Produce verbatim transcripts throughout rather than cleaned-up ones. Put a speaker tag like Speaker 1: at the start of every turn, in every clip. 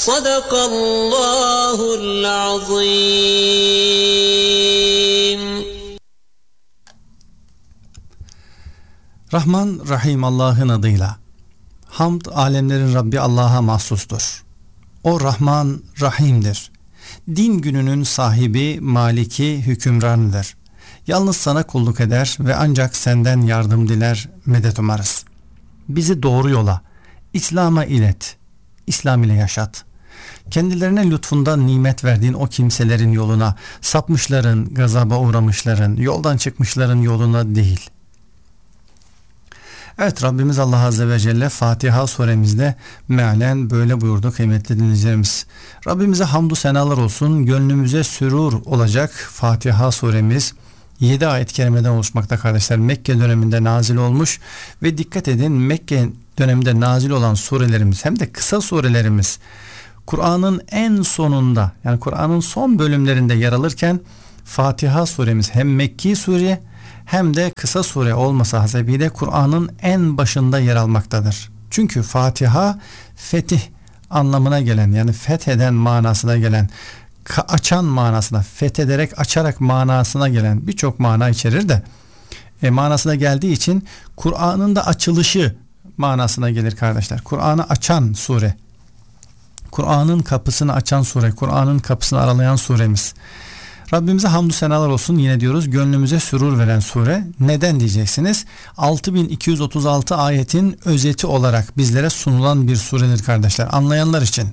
Speaker 1: Sadakallahul azim.
Speaker 2: Rahman Rahim Allah'ın adıyla. Hamd alemlerin Rabbi Allah'a mahsustur. O Rahman Rahim'dir. Din gününün sahibi, maliki, hükümranıdır. Yalnız sana kulluk eder ve ancak senden yardım diler, medet umarız. Bizi doğru yola, İslam'a ilet, İslam ile yaşat. Kendilerine lütfundan nimet verdiğin o kimselerin yoluna, sapmışların, gazaba uğramışların, yoldan çıkmışların yoluna değil. Evet, Rabbimiz Allah Azze ve Celle Fatiha suremizde mealen böyle buyurdu kıymetli dinleyicilerimiz. Rabbimize hamdü senalar olsun, gönlümüze sürur olacak Fatiha suremiz yedi ayet-i kerimeden oluşmakta kardeşler. Mekke döneminde nazil olmuş ve dikkat edin, Mekke döneminde nazil olan surelerimiz hem de kısa surelerimiz Kur'an'ın en sonunda, yani Kur'an'ın son bölümlerinde yer alırken Fatiha suremiz hem Mekki sure hem de kısa sure olması hasebiyle Kur'an'ın en başında yer almaktadır. Çünkü Fatiha fetih anlamına gelen, yani fetheden manasına gelen, açan manasına, fethederek açarak manasına gelen birçok mana içerir de e, manasına geldiği için Kur'an'ın da açılışı manasına gelir kardeşler. Kur'an'ı açan sure, Kur'an'ın kapısını açan sure, Kur'an'ın kapısını aralayan suremiz. Rabbimize hamdü senalar olsun, yine diyoruz, gönlümüze sürur veren sure. Neden diyeceksiniz? altı bin iki yüz otuz altı ayetin özeti olarak bizlere sunulan bir suredir kardeşler, anlayanlar için.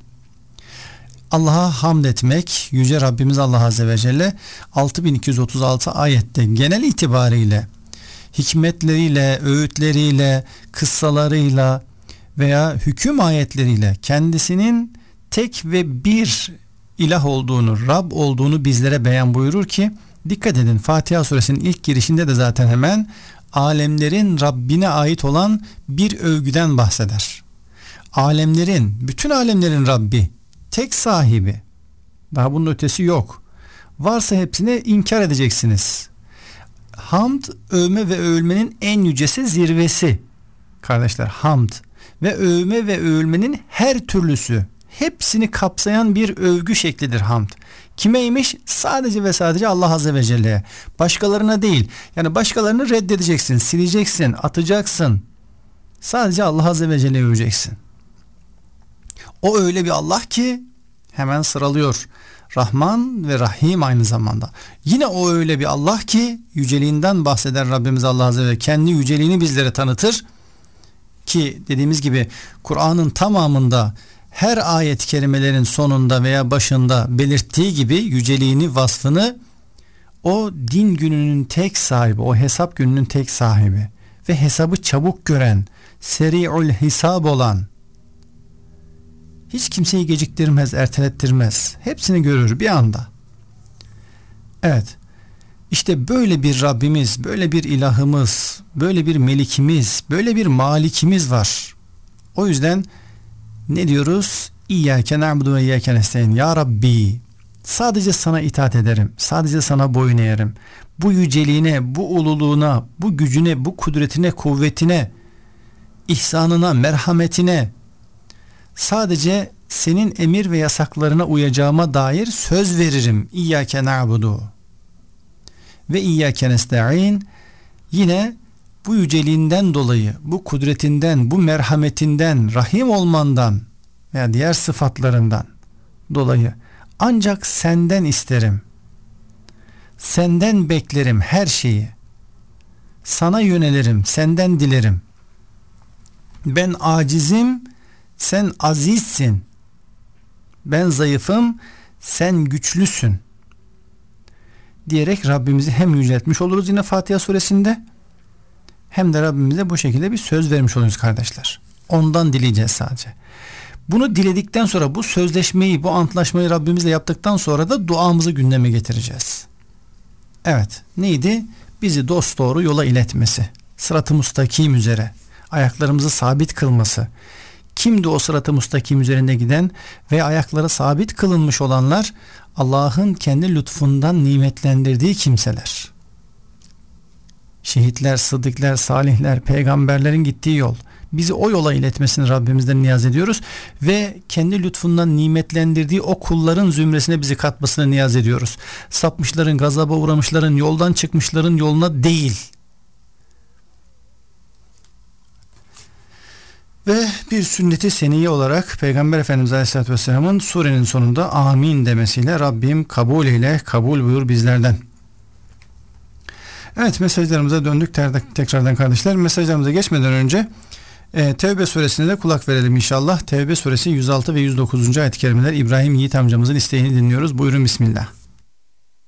Speaker 2: Allah'a hamd etmek, Yüce Rabbimiz Allah Azze ve Celle altı bin iki yüz otuz altı ayette genel itibariyle hikmetleriyle, öğütleriyle, kıssalarıyla veya hüküm ayetleriyle kendisinin tek ve bir ilah olduğunu, Rab olduğunu bizlere beyan buyurur ki, dikkat edin, Fatiha suresinin ilk girişinde de zaten hemen alemlerin Rabbine ait olan bir övgüden bahseder. Alemlerin, bütün alemlerin Rabbi, tek sahibi, daha bunun ötesi yok. Varsa hepsini inkar edeceksiniz. Hamd, övme ve övülmenin en yücesi, zirvesi kardeşler, hamd ve övme ve övülmenin her türlüsü, hepsini kapsayan bir övgü şeklidir hamd. Kimeymiş? Sadece ve sadece Allah Azze ve Celle'ye. Başkalarına değil. Yani başkalarını reddedeceksin, sileceksin, atacaksın. Sadece Allah Azze ve Celle'yi öveceksin. O öyle bir Allah ki hemen sıralıyor. Rahman ve Rahim aynı zamanda. Yine o öyle bir Allah ki yüceliğinden bahseder Rabbimiz Allah Azze ve Celle. Kendi yüceliğini bizlere tanıtır. Ki dediğimiz gibi Kur'an'ın tamamında her ayet-i kerimelerin sonunda veya başında belirttiği gibi yüceliğini, vasfını, o din gününün tek sahibi, o hesap gününün tek sahibi ve hesabı çabuk gören, seri'ul hisab olan, hiç kimseyi geciktirmez, ertelettirmez, hepsini görür bir anda. Evet, işte böyle bir Rabbimiz, böyle bir ilahımız, böyle bir melikimiz, böyle bir malikimiz var. O yüzden ne diyoruz? İyyâke na'budu ve iyyâke nestaîn. Ya Rabbi, sadece sana itaat ederim, sadece sana boyun eğerim. Bu yüceliğine, bu ululuğuna, bu gücüne, bu kudretine, kuvvetine, ihsanına, merhametine, sadece senin emir ve yasaklarına uyacağıma dair söz veririm. İyyâke na'budu ve iyyâke nestaîn. Yine bu yüceliğinden dolayı, bu kudretinden, bu merhametinden, rahim olmandan veya diğer sıfatlarından dolayı ancak senden isterim. Senden beklerim her şeyi. Sana yönelirim, senden dilerim. Ben acizim, sen azizsin. Ben zayıfım, sen güçlüsün. Diyerek Rabbimizi hem yüceltmiş oluruz yine Fatiha suresinde, hem de Rabbimize bu şekilde bir söz vermiş oluyoruz kardeşler. Ondan dileyeceğiz sadece. Bunu diledikten sonra, bu sözleşmeyi, bu antlaşmayı Rabbimizle yaptıktan sonra da duamızı gündeme getireceğiz. Evet, neydi? Bizi dosdoğru yola iletmesi, sırat-ı müstakim üzere ayaklarımızı sabit kılması. Kimdi o sırat-ı müstakim üzerinde giden ve ayakları sabit kılınmış olanlar? Allah'ın kendi lütfundan nimetlendirdiği kimseler. Şehitler, sıddıklar, salihler, peygamberlerin gittiği yol. bizi o yola iletmesini Rabbimizden niyaz ediyoruz ve kendi lütfundan nimetlendirdiği o kulların zümresine bizi katmasını niyaz ediyoruz. Sapmışların, gazaba uğramışların, yoldan çıkmışların yoluna değil. Ve bir sünnet-i seniyye olarak Peygamber Efendimiz Aleyhisselatü Vesselam'ın surenin sonunda amin demesiyle Rabbim kabul eyle, kabul buyur bizlerden. Evet, mesajlarımıza döndük tekrardan kardeşler. Mesajlarımıza geçmeden önce e, Tevbe suresine de kulak verelim inşallah. Tevbe suresi yüz altı ve yüz dokuzuncu ayet-i kerimeler, İbrahim Yiğit amcamızın isteğini dinliyoruz. Buyurun bismillah.